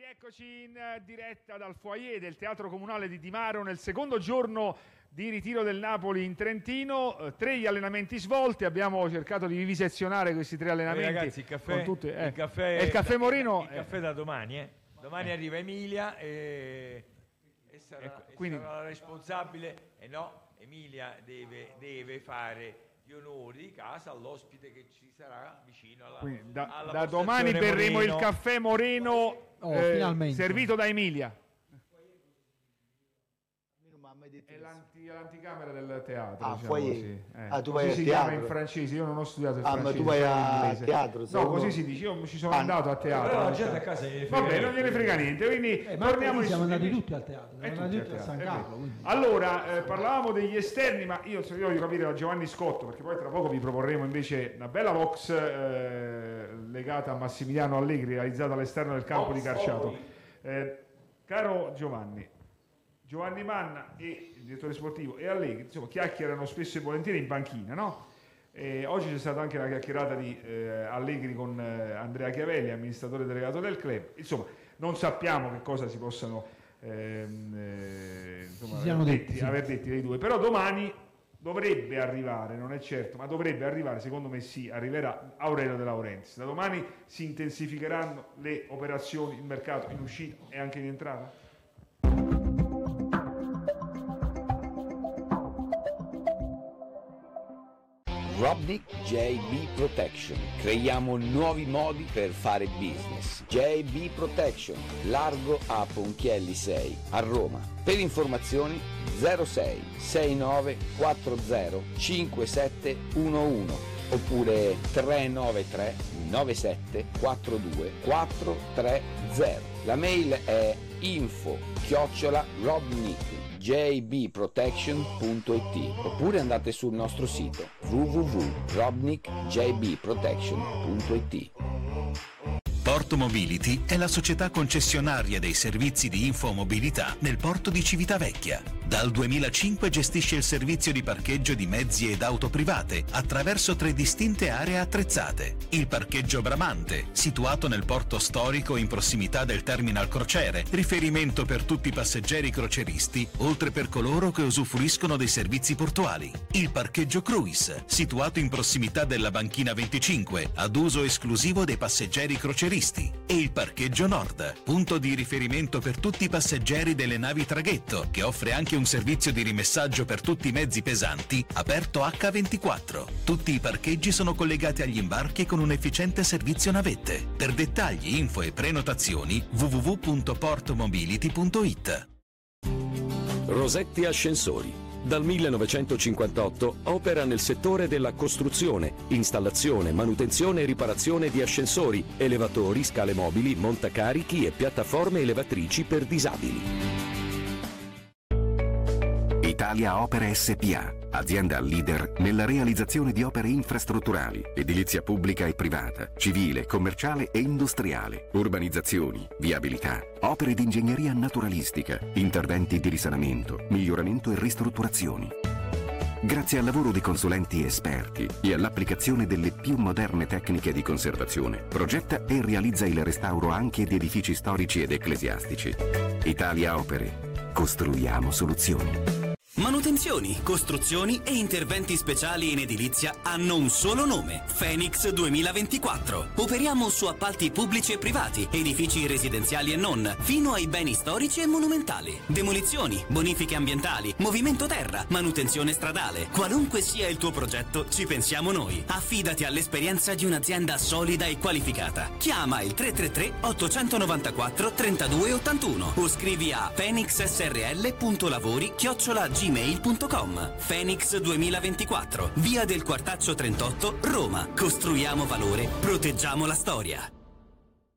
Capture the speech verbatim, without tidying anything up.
Eccoci in diretta dal foyer del Teatro Comunale di Dimaro nel secondo giorno di ritiro del Napoli in Trentino. Tre gli allenamenti svolti, abbiamo cercato di vivisezionare questi tre allenamenti. Eh ragazzi, il caffè, con tutte, eh. il caffè, il caffè da, Morino. Il caffè da domani, eh. Domani eh. arriva Emilia e, e sarà, ecco, e quindi, sarà la responsabile. E eh no, Emilia deve, deve fare gli onori di casa all'ospite che ci sarà vicino alla, quindi, da, alla da domani berremo Morino. il caffè Moreno oh, eh, servito da Emilia. È l'anti, l'anticamera del teatro. Ah, diciamo poi, così. Eh. ah, tu così vai si al chiama teatro? in francese, io non ho studiato il ah, francese. Ma tu vai a teatro? No, uno... così si dice, io ci sono ah, andato a teatro. Però la gente a casa gliene frega. Vabbè, non gliene frega niente, quindi eh, ma torniamo siamo in andati tutti al teatro, siamo andati tutti a San Carlo. Quindi. Allora, eh, parlavamo degli esterni, ma io, io voglio capire da Giovanni Scotto, perché poi tra poco vi proporremo invece una bella box eh, legata a Massimiliano Allegri, realizzata all'esterno del campo oh, di Carciato. Eh, caro Giovanni, Giovanni Manna e il direttore sportivo e Allegri, insomma, chiacchierano spesso e volentieri in panchina, no? E oggi c'è stata anche la chiacchierata di eh, Allegri con eh, Andrea Chiavelli, amministratore delegato del club. Insomma, non sappiamo che cosa si possano ehm, eh, insomma, si aver, detti, detti, sì. aver detti dei due. Però domani dovrebbe arrivare, non è certo, ma dovrebbe arrivare, secondo me sì, arriverà Aurelio De Laurentiis. Da domani si intensificheranno le operazioni, il mercato in uscita e anche in entrata? Robnik J B Protection. Creiamo nuovi modi per fare business. J B Protection, largo a Ponchielli sei, a Roma. Per informazioni zero sei sei nove quattro zero cinque sette uno uno oppure tre nove tre nove sette quattro due quattro tre zero. La mail è info chiocciola robnik j b protection punto i t oppure andate sul nostro sito w w w punto robnik j b protection punto i t. Porto Mobility è la società concessionaria dei servizi di infomobilità nel porto di Civitavecchia. Dal duemilacinque gestisce il servizio di parcheggio di mezzi ed auto private attraverso tre distinte aree attrezzate. Il parcheggio Bramante, situato nel porto storico in prossimità del terminal crociere, riferimento per tutti i passeggeri croceristi, oltre per coloro che usufruiscono dei servizi portuali. Il parcheggio Cruise, situato in prossimità della banchina venticinque, ad uso esclusivo dei passeggeri croceristi. E il parcheggio Nord, punto di riferimento per tutti i passeggeri delle navi traghetto, che offre anche un servizio di rimessaggio per tutti i mezzi pesanti, aperto acca ventiquattro. Tutti i parcheggi sono collegati agli imbarchi con un efficiente servizio navette. Per dettagli, info e prenotazioni w w w punto portomobility punto i t. Rosetti Ascensori. Dal millenovecentocinquantotto opera nel settore della costruzione, installazione, manutenzione e riparazione di ascensori, elevatori, scale mobili, montacarichi e piattaforme elevatrici per disabili. Italia Opere S P A, azienda leader nella realizzazione di opere infrastrutturali, edilizia pubblica e privata, civile, commerciale e industriale, urbanizzazioni, viabilità, opere di ingegneria naturalistica, interventi di risanamento, miglioramento e ristrutturazioni. Grazie al lavoro di consulenti esperti e all'applicazione delle più moderne tecniche di conservazione, progetta e realizza il restauro anche di edifici storici ed ecclesiastici. Italia Opere. Costruiamo soluzioni. Manutenzioni, costruzioni e interventi speciali in edilizia hanno un solo nome: Phoenix duemilaventiquattro. Operiamo su appalti pubblici e privati, edifici residenziali e non, fino ai beni storici e monumentali. Demolizioni, bonifiche ambientali, movimento terra, manutenzione stradale. Qualunque sia il tuo progetto, ci pensiamo noi. Affidati all'esperienza di un'azienda solida e qualificata. Chiama il tre tre tre otto nove quattro tre due otto uno o scrivi a phoenix s r l punto lavori chiocciola gmail punto com. Phoenix duemilaventiquattro, via del Quartaccio trentotto, Roma. Costruiamo valore, proteggiamo la storia.